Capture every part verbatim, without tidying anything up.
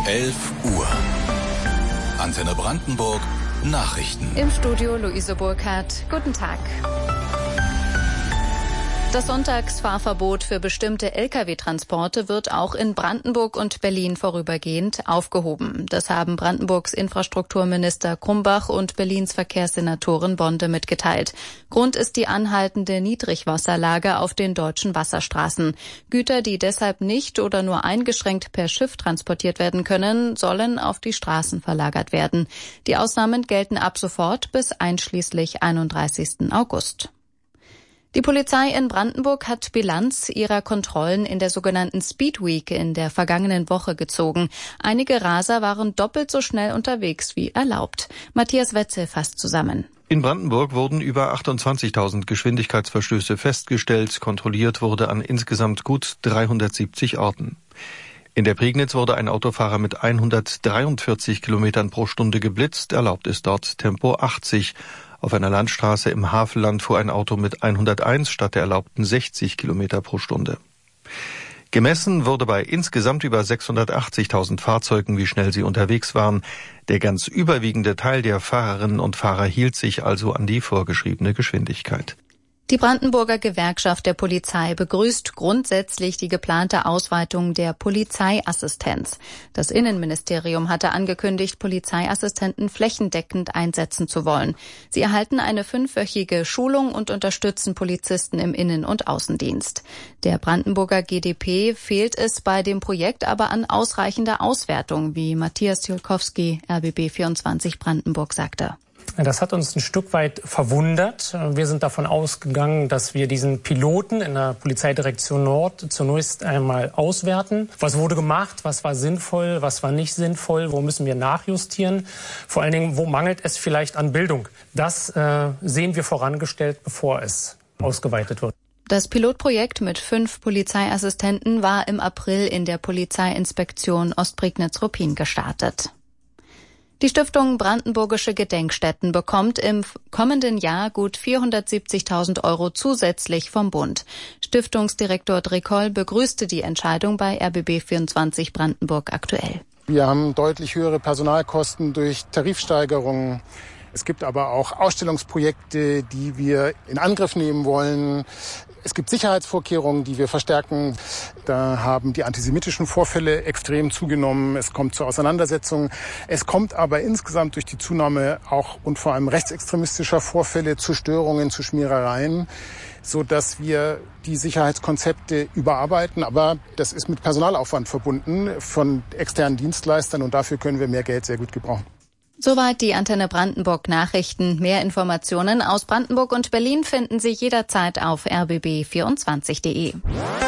elf Uhr. Antenne Brandenburg, Nachrichten. Im Studio Luise Burkhardt. Guten Tag. Das Sonntagsfahrverbot für bestimmte L K W-Transporte wird auch in Brandenburg und Berlin vorübergehend aufgehoben. Das haben Brandenburgs Infrastrukturminister Krumbach und Berlins Verkehrssenatorin Bonde mitgeteilt. Grund ist die anhaltende Niedrigwasserlage auf den deutschen Wasserstraßen. Güter, die deshalb nicht oder nur eingeschränkt per Schiff transportiert werden können, sollen auf die Straßen verlagert werden. Die Ausnahmen gelten ab sofort bis einschließlich einunddreißigsten August. Die Polizei in Brandenburg hat Bilanz ihrer Kontrollen in der sogenannten Speed Week in der vergangenen Woche gezogen. Einige Raser waren doppelt so schnell unterwegs wie erlaubt. Matthias Wetzel fasst zusammen. In Brandenburg wurden über achtundzwanzigtausend Geschwindigkeitsverstöße festgestellt. Kontrolliert wurde an insgesamt gut dreihundertsiebzig Orten. In der Prignitz wurde ein Autofahrer mit hundertdreiundvierzig Kilometern pro Stunde geblitzt. Erlaubt ist dort Tempo achtzig. Auf einer Landstraße im Havelland fuhr ein Auto mit hunderteins statt der erlaubten sechzig Kilometer pro Stunde. Gemessen wurde bei insgesamt über sechshundertachtzigtausend Fahrzeugen, wie schnell sie unterwegs waren. Der ganz überwiegende Teil der Fahrerinnen und Fahrer hielt sich also an die vorgeschriebene Geschwindigkeit. Die Brandenburger Gewerkschaft der Polizei begrüßt grundsätzlich die geplante Ausweitung der Polizeiassistenz. Das Innenministerium hatte angekündigt, Polizeiassistenten flächendeckend einsetzen zu wollen. Sie erhalten eine fünfwöchige Schulung und unterstützen Polizisten im Innen- und Außendienst. Der Brandenburger G d P fehlt es bei dem Projekt aber an ausreichender Auswertung, wie Matthias Ziolkowski, R B B vierundzwanzig Brandenburg, sagte. Das hat uns ein Stück weit verwundert. Wir sind davon ausgegangen, dass wir diesen Piloten in der Polizeidirektion Nord zunächst einmal auswerten. Was wurde gemacht? Was war sinnvoll? Was war nicht sinnvoll? Wo müssen wir nachjustieren? Vor allen Dingen, wo mangelt es vielleicht an Bildung? Das äh, sehen wir vorangestellt, bevor es ausgeweitet wird. Das Pilotprojekt mit fünf Polizeiassistenten war im April in der Polizeiinspektion Ostprignitz-Ruppin gestartet. Die Stiftung Brandenburgische Gedenkstätten bekommt im kommenden Jahr gut vierhundertsiebzigtausend Euro zusätzlich vom Bund. Stiftungsdirektor Drekoll begrüßte die Entscheidung bei R B B vierundzwanzig Brandenburg aktuell. Wir haben deutlich höhere Personalkosten durch Tarifsteigerungen. Es gibt aber auch Ausstellungsprojekte, die wir in Angriff nehmen wollen. Es gibt Sicherheitsvorkehrungen, die wir verstärken. Da haben die antisemitischen Vorfälle extrem zugenommen. Es kommt zu Auseinandersetzungen. Es kommt aber insgesamt durch die Zunahme auch und vor allem rechtsextremistischer Vorfälle zu Störungen, zu Schmierereien, so dass wir die Sicherheitskonzepte überarbeiten. Aber das ist mit Personalaufwand verbunden von externen Dienstleistern und dafür können wir mehr Geld sehr gut gebrauchen. Soweit die Antenne Brandenburg Nachrichten. Mehr Informationen aus Brandenburg und Berlin finden Sie jederzeit auf r b b vierundzwanzig punkt de.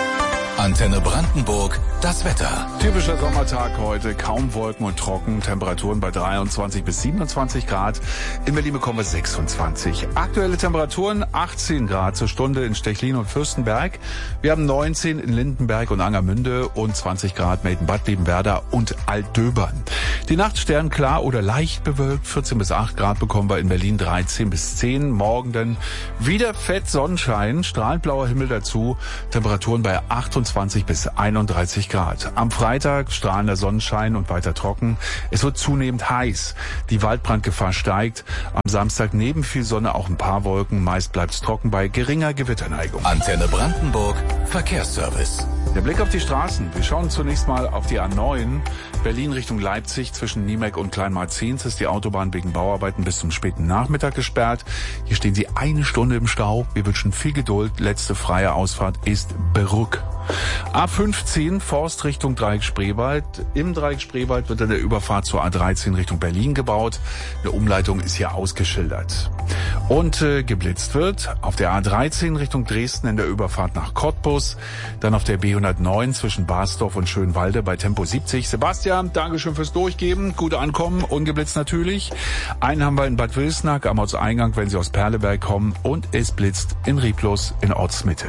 Antenne Brandenburg, das Wetter. Typischer Sommertag heute, kaum Wolken und trocken, Temperaturen bei dreiundzwanzig bis siebenundzwanzig Grad. In Berlin bekommen wir sechsundzwanzig. Aktuelle Temperaturen achtzehn Grad zur Stunde in Stechlin und Fürstenberg. Wir haben neunzehn in Lindenberg und Angermünde und zwanzig Grad in Bad Liebenwerda und Altdöbern. Die Nacht sternklar oder leicht bewölkt, vierzehn bis acht Grad bekommen wir in Berlin, dreizehn bis zehn. Morgen dann wieder fett Sonnenschein, strahlend blauer Himmel dazu, Temperaturen bei achtundzwanzig bis einunddreißig Grad. Am Freitag strahlender Sonnenschein und weiter trocken. Es wird zunehmend heiß. Die Waldbrandgefahr steigt. Am Samstag neben viel Sonne auch ein paar Wolken. Meist bleibt es trocken bei geringer Gewitterneigung. Antenne Brandenburg, Verkehrsservice. Der Blick auf die Straßen. Wir schauen zunächst mal auf die A neun. Berlin Richtung Leipzig zwischen Niemek und Kleinmarzins ist die Autobahn wegen Bauarbeiten bis zum späten Nachmittag gesperrt. Hier stehen Sie eine Stunde im Stau. Wir wünschen viel Geduld. Letzte freie Ausfahrt ist Berück. A fünfzehn Forst Richtung Dreieck Spreewald. Im Dreieck Spreewald wird an der Überfahrt zur A dreizehn Richtung Berlin gebaut. Eine Umleitung ist hier ausgeschildert. Und äh, geblitzt wird auf der A dreizehn Richtung Dresden in der Überfahrt nach Cottbus. Dann auf der B hundertneun zwischen Basdorf und Schönwalde bei Tempo siebzig. Sebastian, Dankeschön fürs Durchgeben. Gute Ankommen, ungeblitzt natürlich. Einen haben wir in Bad Wilsnack am Ortseingang, wenn Sie aus Perleberg kommen. Und es blitzt in Rieplus in Ortsmitte.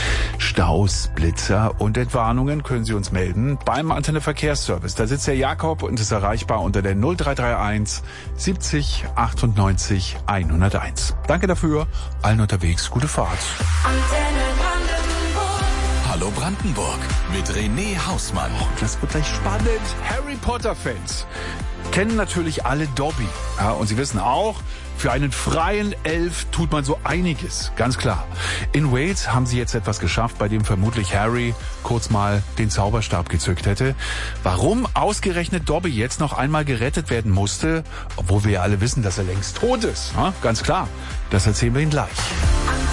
Staus, Blitzer und Entwarnungen können Sie uns melden beim Antenne Verkehrsservice. Da sitzt der Jakob und ist erreichbar unter der null drei drei eins siebzig achtundneunzig hunderteins. Danke dafür, allen unterwegs gute Fahrt. Antenne Brandenburg. Hallo Brandenburg mit René Hausmann. Oh, das wird gleich spannend. Harry Potter-Fans kennen natürlich alle Dobby. Ja, und sie wissen auch, für einen freien Elf tut man so einiges, ganz klar. In Wales haben sie jetzt etwas geschafft, bei dem vermutlich Harry kurz mal den Zauberstab gezückt hätte. Warum ausgerechnet Dobby jetzt noch einmal gerettet werden musste, obwohl wir ja alle wissen, dass er längst tot ist, ja, ganz klar, das erzählen wir Ihnen gleich.